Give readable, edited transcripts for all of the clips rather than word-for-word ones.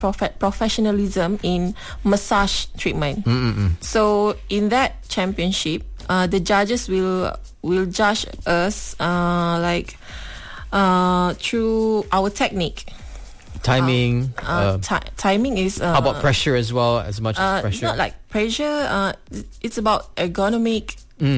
professionalism in massage treatment. So in that championship, the judges will judge us through our technique. Timing. Timing is. How about pressure as well? As much as pressure. It's not like pressure. It's about ergonomic.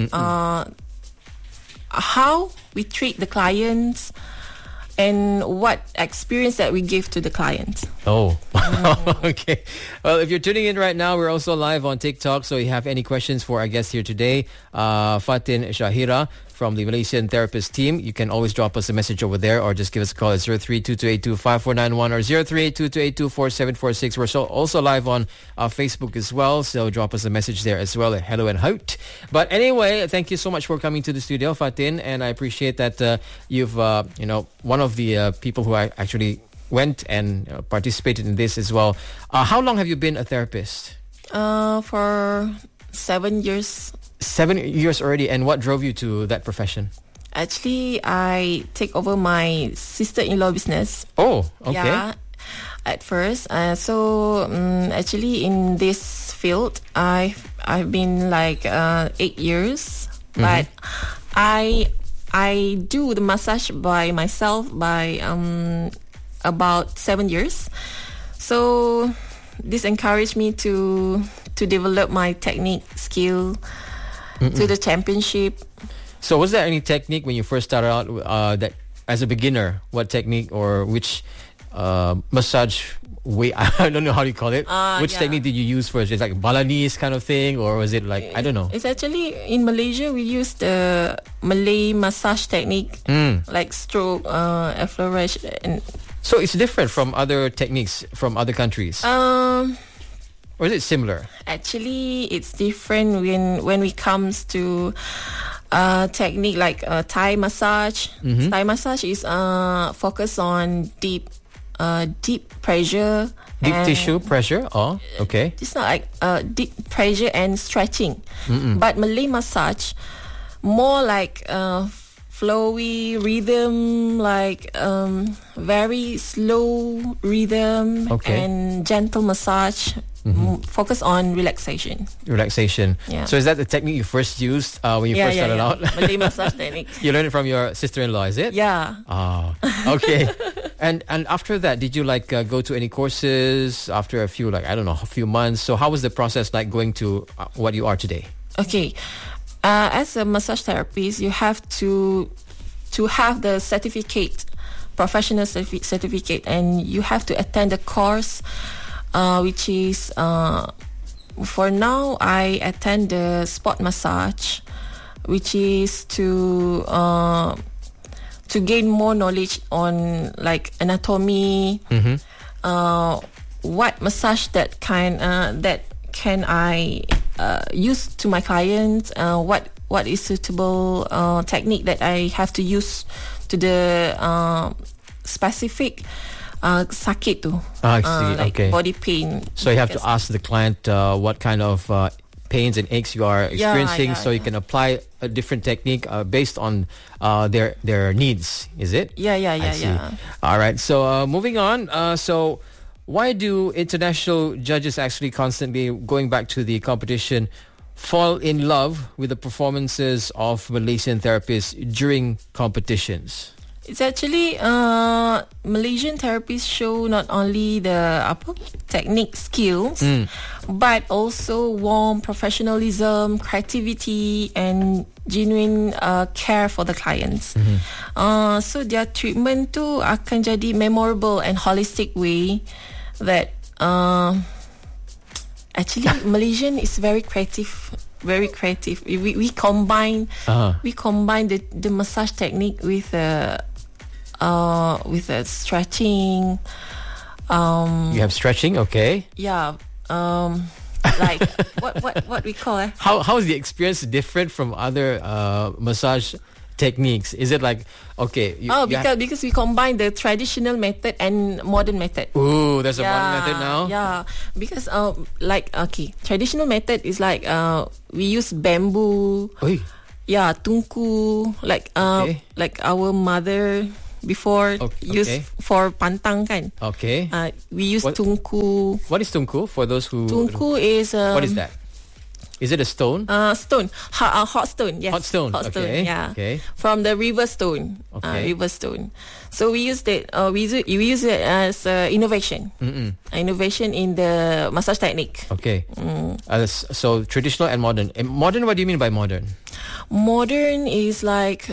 How we treat the clients and what experience that we give to the clients. Oh, okay. Well, if you're tuning in right now, we're also live on TikTok. So if you have any questions for our guest here today, Fatin Shahira from the Malaysian Therapist team, you can always drop us a message over there or just give us a call at 0322825491 or 0382824746. We're also live on Facebook as well, so drop us a message there as well at Hello and Hout. But anyway, thank you so much for coming to the studio, Fatin, and I appreciate that you've, one of the people who I actually went and participated in this as well. How long have you been a therapist? For 7 years. 7 years already. And what drove you to that profession? Actually, I take over my sister-in-law business. Oh, okay. Yeah, at first. Actually, in this field, I've been like 8 years. But I do the massage by myself by about 7 years. So this encouraged me to develop my technique skill to the championship. So was there any technique when you first started out that as a beginner, what technique or which massage way, I don't know how you call it, which technique did you use first? Is it like Balinese kind of thing, or was it like, I don't know? It's actually in Malaysia we use the Malay massage technique, like stroke, effleurage, and so it's different from other techniques from other countries. Or is it similar? Actually, it's different when it comes to technique like Thai massage. Thai massage is focused on deep pressure. Deep tissue pressure? Oh, okay. It's not like deep pressure and stretching. But Malay massage, more like flowy rhythm, like very slow rhythm and gentle massage. Focus on relaxation. Yeah. So is that the technique you first used when you first started out? Malay massage technique. You learned it from your sister-in-law, is it? Yeah. Oh, okay. And after that, did you like go to any courses after a few months? So how was the process like going to what you are today? Okay. As a massage therapist, you have to have the certificate, professional certificate, and you have to attend a course. Which is for now I attend the spot massage, which is to gain more knowledge on like anatomy, what massage that can I use to my clients, what is suitable technique that I have to use to the specific sakit tu. I see. Like body pain. So you have to ask the client what kind of pains and aches you are experiencing, so you can apply a different technique based on their needs. Is it? Yeah. All right. So moving on. So why do international judges actually constantly going back to the competition fall in love with the performances of Malaysian therapists during competitions? It's actually Malaysian therapists show not only the technique skills, but also warm professionalism, creativity, and genuine care for the clients. So their treatment tu akan jadi memorable and holistic way that actually Malaysian is very creative. Very creative. We combine the massage technique with stretching. You have stretching, okay? Yeah. Like what we call it. How is the experience different from other massage techniques? Is it like because we combine the traditional method and modern method. Ooh, there's a modern method now. Yeah, because traditional method is like we use bamboo. Oy. Yeah, tungku, like our mother before Okay. used for pantang kan. Okay. We use What- tungku. What is tungku for those who... Tungku is What is that? Is it a stone? Stone, hot stone. Yes, Hot stone, okay, Yeah, okay. from the river stone. Okay. River stone. So we used it. We use it as innovation. Innovation in the massage technique. Okay. So traditional and modern. Modern, what do you mean by modern? Modern is like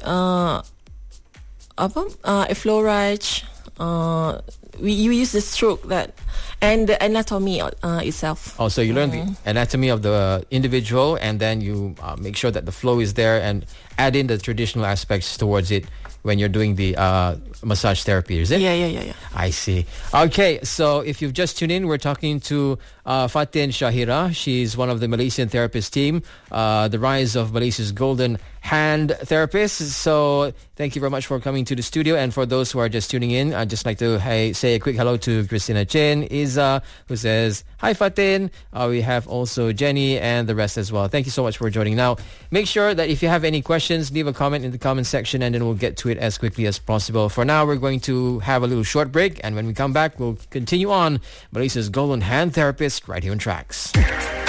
Effleurage. You use the stroke that and the anatomy itself. Oh, so you learn the anatomy of the individual, and then you make sure that the flow is there, and add in the traditional aspects towards it when you're doing the massage therapy, is it? Yeah. I see. Okay, so if you've just tuned in, we're talking to Fatin Shahira. She's one of the Malaysian therapist team, the rise of Malaysia's golden hand therapists. So thank you very much for coming to the studio. And for those who are just tuning in, I'd just like to say a quick hello to Christina Chen, Iza, who says, hi Fatin. We have also Jenny and the rest as well. Thank you so much for joining. Now, make sure that if you have any questions, leave a comment in the comment section, and then we'll get to it as quickly as possible. For now, we're going to have a little short break, and when we come back, we'll continue on Malaysia's golden hand therapist right here on Tracks.